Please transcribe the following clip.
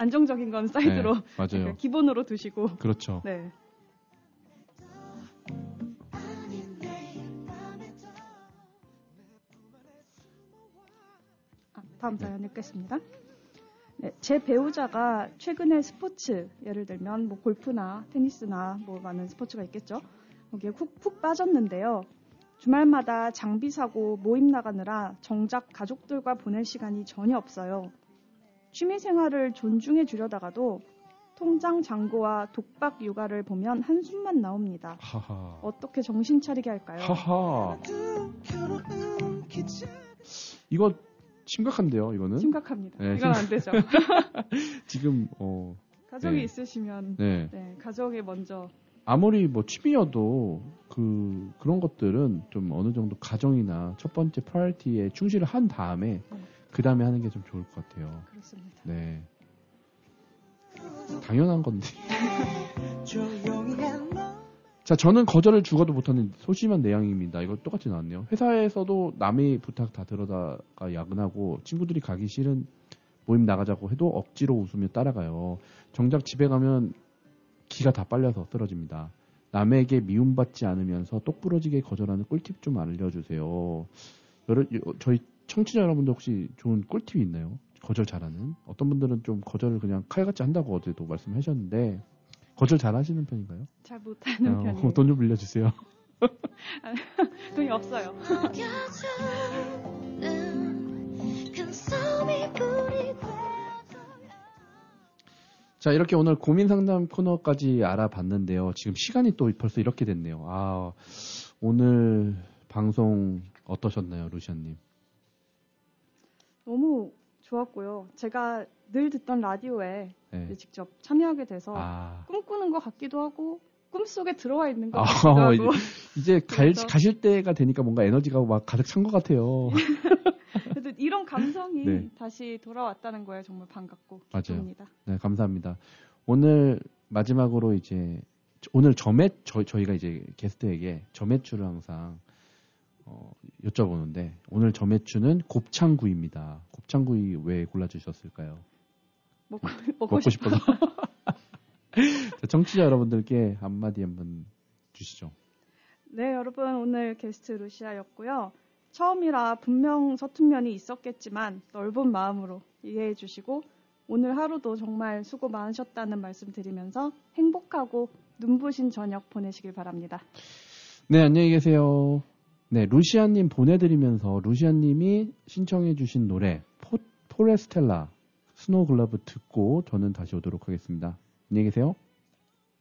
안정적인 건 사이드로 네, 맞아요. 기본으로 두시고. 그렇죠. 네. 다음 사연 읽겠습니다. 네, 제 배우자가 최근에 스포츠, 예를 들면 뭐 골프나 테니스나 뭐 많은 스포츠가 있겠죠. 거기에 훅 빠졌는데요. 주말마다 장비 사고 모임 나가느라 정작 가족들과 보낼 시간이 전혀 없어요. 취미 생활을 존중해 주려다가도 통장 잔고와 독박 육아를 보면 한숨만 나옵니다. 하하. 어떻게 정신 차리게 할까요? 하하. 이거 심각한데요, 이거는? 심각합니다. 네, 이건 안 되죠. 지금 가족이 네. 있으시면 네. 네, 가족이 먼저. 아무리 뭐 취미여도 그런 것들은 좀 어느 정도 가정이나 첫 번째 프라이어티에 충실을 한 다음에 그 다음에 하는 게 좀 좋을 것 같아요. 그렇습니다. 네. 당연한 건데. 자, 저는 거절을 죽어도 못하는 소심한 내향입니다. 이거 똑같이 나왔네요. 회사에서도 남의 부탁 다 들어다가 야근하고 친구들이 가기 싫은 모임 나가자고 해도 억지로 웃으며 따라가요. 정작 집에 가면 기가 다 빨려서 쓰러집니다. 남에게 미움받지 않으면서 똑부러지게 거절하는 꿀팁 좀 알려주세요. 저희 청취자 여러분들 혹시 좋은 꿀팁이 있나요? 거절 잘하는? 어떤 분들은 좀 거절을 그냥 칼같이 한다고 어제도 말씀하셨는데 거절 잘하시는 편인가요? 잘 못하는 편이에요. 돈 좀 빌려주세요. 돈이 없어요. 자, 이렇게 오늘 고민 상담 코너까지 알아봤는데요. 지금 시간이 또 벌써 이렇게 됐네요. 아, 오늘 방송 어떠셨나요, 루시안님? 너무 좋았고요. 제가 늘 듣던 라디오에 네. 직접 참여하게 돼서 꿈꾸는 것 같기도 하고 꿈속에 들어와 있는 것 같기도 하고 이제 가실 때가 되니까 뭔가 에너지가 막 가득 찬 것 같아요. 그래도 이런 감성이 네. 다시 돌아왔다는 거에 정말 반갑고 기쁩니다. 네, 감사합니다. 오늘 마지막으로 이제 오늘 저희가 이제 게스트에게 저매추를 항상 여쭤보는데 오늘 저매추는 곱창구이입니다. 곱창구이 왜 골라주셨을까요? 먹고 싶어서. 자, 청취자 여러분들께 한마디 한번 주시죠. 네, 여러분 오늘 게스트 루시아였고요. 처음이라 분명 서툰 면이 있었겠지만 넓은 마음으로 이해해 주시고 오늘 하루도 정말 수고 많으셨다는 말씀 드리면서 행복하고 눈부신 저녁 보내시길 바랍니다. 네, 안녕히 계세요. 네, 루시아님 보내드리면서 루시아님이 신청해 주신 노래 포레스텔라 스노우 글러브 듣고 저는 다시 오도록 하겠습니다. 안녕히 계세요.